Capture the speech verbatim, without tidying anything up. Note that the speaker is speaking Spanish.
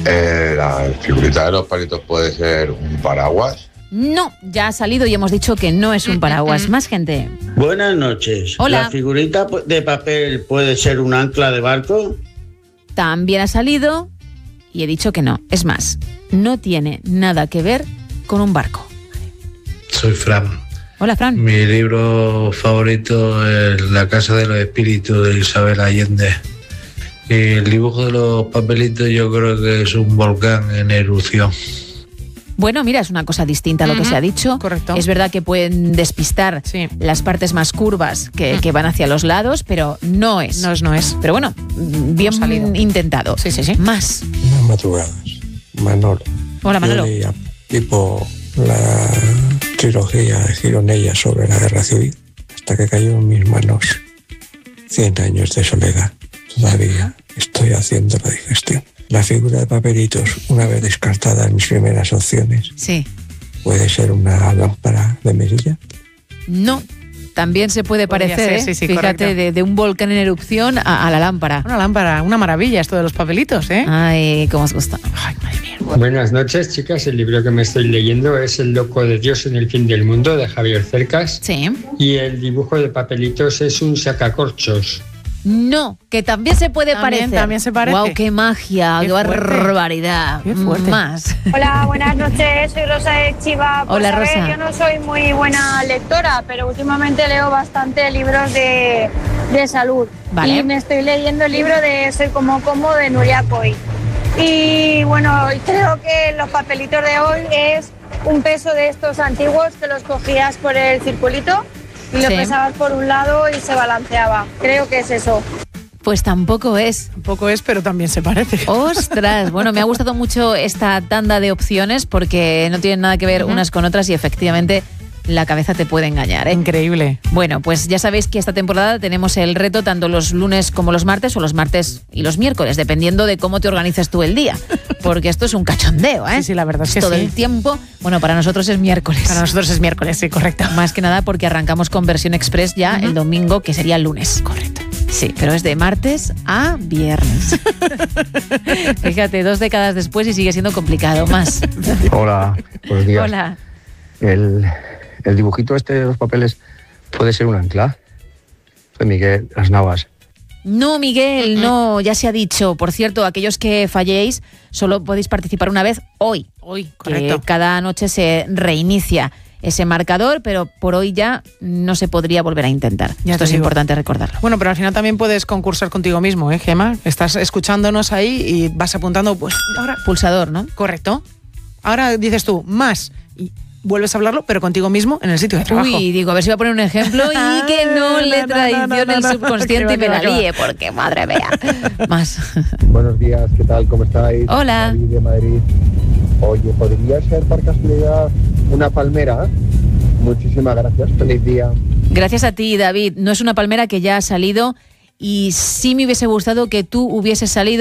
Eh, la figurita de los palitos puede ser un paraguas. No, ya ha salido y hemos dicho que no es un paraguas. Más gente. Buenas noches. Hola. ¿La figurita de papel puede ser un ancla de barco? También ha salido y he dicho que no. Es más, no tiene nada que ver con un barco. Soy Fran. Hola, Fran. Mi libro favorito es La Casa de los Espíritus de Isabel Allende. Y el dibujo de los papelitos yo creo que es un volcán en erupción. Bueno, mira, es una cosa distinta a lo que se ha dicho. Correcto. Es verdad que pueden despistar Sí. las partes más curvas que, que van hacia los lados, pero no es. No es, no es. Pero bueno, bien salido. intentado. Sí, sí, sí. Más. Buenas madrugadas, Manolo. Hola, Manolo. Yo leía tipo la trilogía de Gironella sobre la guerra civil, hasta que cayó en mis manos Cien años de soledad. Todavía estoy haciendo la digestión. La figura de papelitos, una vez descartada en mis primeras opciones, Sí. puede ser una lámpara de Merilla. No. También se puede Podría parecer, ser, ¿eh? sí, sí, Fíjate, correcto. de, de un volcán en erupción a, a la lámpara. Una lámpara, una maravilla esto de los papelitos, ¿eh? Ay, cómo os gusta. Ay, madre mía. Buenas noches, chicas. El libro que me estoy leyendo es El loco de Dios en el fin del mundo, de Javier Cercas. Sí. Y el dibujo de papelitos es un sacacorchos. No, que también se puede También, parecer. también se parece. Guau, qué magia, Qué qué, fuerte. barbaridad. Qué fuerte. Más. Hola, buenas noches, soy Rosa de Chiva. Pues, Hola, a ver, Rosa. yo no soy muy buena lectora, pero últimamente leo bastante libros de, de salud. Vale. Y me estoy leyendo el libro de Soy como como de Nuria Coy. Y bueno, creo que los papelitos de hoy es un peso de estos antiguos que los cogías por el circulito y lo Sí. pesabas por un lado y se balanceaba. Creo que es eso. Pues tampoco es. Un poco es, pero también se parece. Ostras, bueno, me ha gustado mucho esta tanda de opciones porque no tienen nada que ver unas con otras y efectivamente la cabeza te puede engañar, ¿eh? Increíble. Bueno, pues ya sabéis que esta temporada tenemos el reto tanto los lunes como los martes o los martes y los miércoles, dependiendo de cómo te organices tú el día. Porque esto es un cachondeo, ¿eh? Sí, sí, la verdad es que Todo sí. el tiempo. Bueno, para nosotros es miércoles. Para nosotros es miércoles, sí, correcto. Más que nada porque arrancamos con versión express ya el domingo, que sería el lunes. Correcto. Sí, pero es de martes a viernes. Fíjate, dos décadas después y sigue siendo complicado. Más. Hola, buenos días. Hola. El, el dibujito este de los papeles puede ser un ancla. Soy Miguel Las Navas. No, Miguel, no, ya se ha dicho. Por cierto, aquellos que falléis, solo podéis participar una vez hoy. Hoy, Que correcto. cada noche se reinicia ese marcador, pero por hoy ya no se podría volver a intentar. Ya Esto te es digo. importante recordarlo. Bueno, pero al final también puedes concursar contigo mismo, ¿eh, Gema? Estás escuchándonos ahí y vas apuntando, pues ahora, Pulsador, ¿no? correcto. Ahora dices tú, más, y vuelves a hablarlo, pero contigo mismo en el sitio de trabajo. Uy, digo, a ver si voy a poner un ejemplo y que no le No, no, no, traicione no, el no, no. subconsciente y Que me va, la que va, que líe, porque madre mía. Más. Buenos días, ¿qué tal? ¿Cómo estáis? Hola. David de Madrid. Oye, ¿podría ser por casualidad una palmera? Muchísimas gracias, feliz día. Gracias a ti, David. No es una palmera que ya ha salido y sí me hubiese gustado que tú hubieses salido